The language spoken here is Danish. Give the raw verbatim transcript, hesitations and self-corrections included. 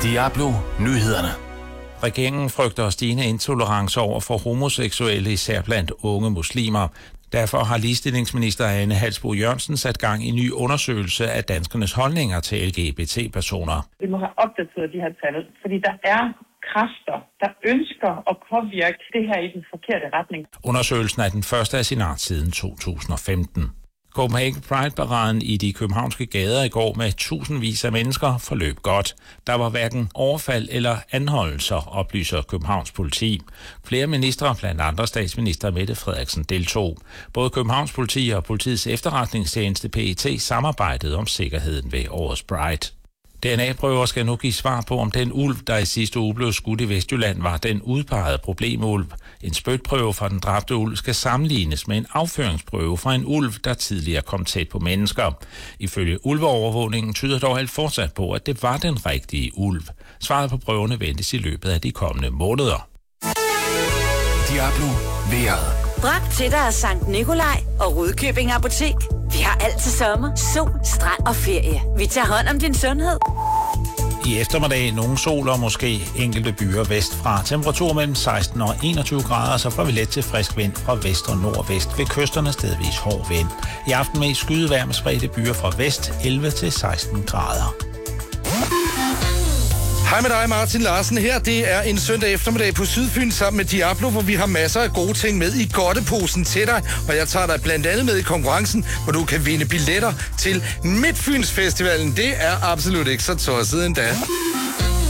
Diablo Nyhederne. Regeringen frygter stigende intolerance over for homoseksuelle, især blandt unge muslimer. Derfor har ligestillingsminister Ane Halsboe-Jørgensen sat gang i en ny undersøgelse af danskernes holdninger til L G B T-personer. Vi må have opdateret de her tal, fordi der er kræfter, der ønsker at påvirke det her i den forkerte retning. Undersøgelsen er den første af sin art siden to tusind og femten. Copenhagen Pride-paraden i de københavnske gader i går med tusindvis af mennesker forløb godt. Der var hverken overfald eller anholdelser, oplyser Københavns politi. Flere ministre, blandt andre statsminister Mette Frederiksen, deltog. Både Københavns politi og politiets efterretningstjeneste P E T samarbejdede om sikkerheden ved årets Pride. D N A-prøver skal nu give svar på, om den ulv, der i sidste uge blev skudt i Vestjylland, var den udpegede problemulv. En spytprøve fra den dræbte ulv skal sammenlignes med en afføringsprøve fra en ulv, der tidligere kom tæt på mennesker. Ifølge ulveovervågningen tyder dog alt fortsat på, at det var den rigtige ulv. Svaret på prøverne ventes i løbet af de kommende måneder. Diablo vejret. Bragt til dig af Sankt Nikolaj og Rudkøbing Apotek. Vi har alt til sommer, sol, strand og ferie. Vi tager hånd om din sundhed. I eftermiddag nogle sol og måske enkelte byer vestfra. Temperatur mellem seksten og enogtyve grader, så får vi let til frisk vind fra vest og nordvest. Ved kysterne stedvis hård vind. I aften med skydevejr med spredte byer fra vest elleve til seksten grader. Hej med dig, Martin Larsen her. Det er en søndag eftermiddag på Sydfyn sammen med Diablo, hvor vi har masser af gode ting med i godteposen til dig. Og jeg tager dig blandt andet med i konkurrencen, hvor du kan vinde billetter til Midtfyns Festivalen. Det er absolut ikke så tosset endda.